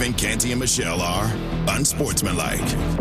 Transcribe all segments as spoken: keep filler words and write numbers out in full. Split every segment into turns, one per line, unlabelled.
Kevin, Canty, and Michelle are unsportsmanlike.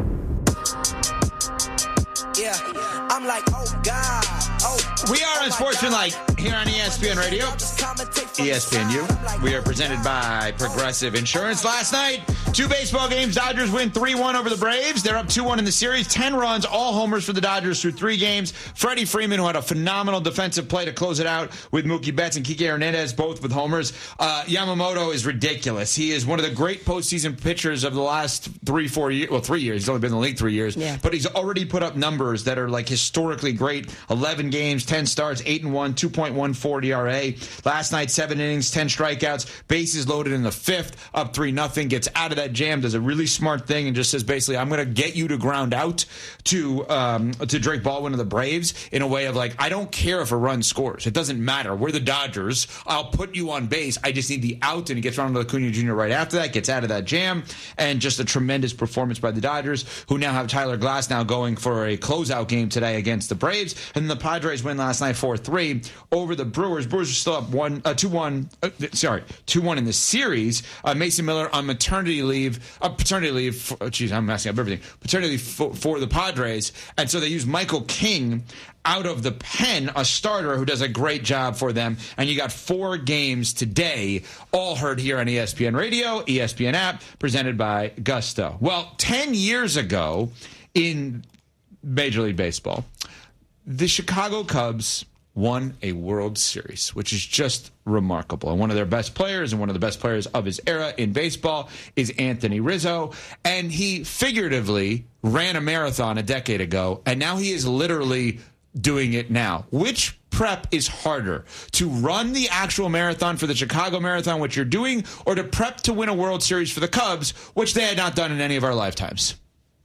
Yeah, I'm like, oh, God. Oh,
we are unsportsmanlike here on E S P N Radio, E S P N U. We are presented by Progressive Insurance. Last night, two baseball games. Dodgers win three one over the Braves. They're up two one in the series. Ten runs, all homers for the Dodgers through three games. Freddie Freeman, who had a phenomenal defensive play to close it out with Mookie Betts and Kike Hernandez, both with homers. Uh, Yamamoto is ridiculous. He is one of the great postseason pitchers of the last three, four years. Well, three years. He's only been in the league three years.
Yeah.
But he's already put up numbers that are like historically great. eleven games, ten starts, eight and one, two point one four E R A. Last night, seven innings, ten strikeouts, bases loaded in the fifth, up three nothing, gets out of that jam, does a really smart thing, and just says basically, I'm going to get you to ground out to um, to Drake Baldwin of the Braves in a way of like, I don't care if a run scores. It doesn't matter. We're the Dodgers. I'll put you on base. I just need the out, and he gets Ronald Acuna Junior right after that, gets out of that jam, and just a tremendous performance by the Dodgers, who now have Tyler Glass now going for a closeout game today against the Braves, and the Padres win last night four three over the Brewers. Brewers are still up one, uh, two one, uh, sorry, two one in the series. Uh, Mason Miller on maternity leave, uh, paternity leave, for, oh, geez, I'm messing up everything, paternity leave for, for the Padres, and so they use Michael King out of the pen, a starter who does a great job for them, and you got four games today, all heard here on E S P N Radio, E S P N app, presented by Gusto. Well, ten years ago in Major League Baseball, the Chicago Cubs won a World Series, which is just remarkable. And one of their best players and one of the best players of his era in baseball is Anthony Rizzo. And he figuratively ran a marathon a decade ago, and now he is literally doing it now. Which prep is harder, to run the actual marathon for the Chicago Marathon, which you're doing, or to prep to win a World Series for the Cubs, which they had not done in any of our lifetimes?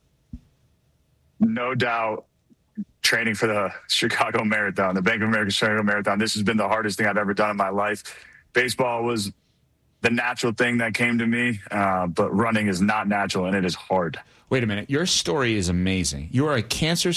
No doubt. Training for the Chicago Marathon, the Bank of America Chicago Marathon. This has been the hardest thing I've ever done in my life. Baseball was the natural thing that came to me, uh, but running is not natural, and it is hard.
Wait a minute. Your story is amazing. You are a cancer